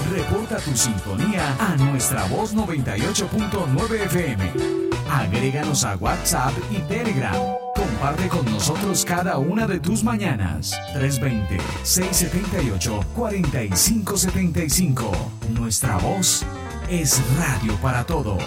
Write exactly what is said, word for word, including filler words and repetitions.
Reporta tu sintonía a Nuestra Voz noventa y ocho punto nueve F M. Agréganos a WhatsApp y Telegram. Comparte con nosotros cada una de tus mañanas. tres dos cero, seis siete ocho, cuatro cinco siete cinco. Nuestra Voz es radio para todos.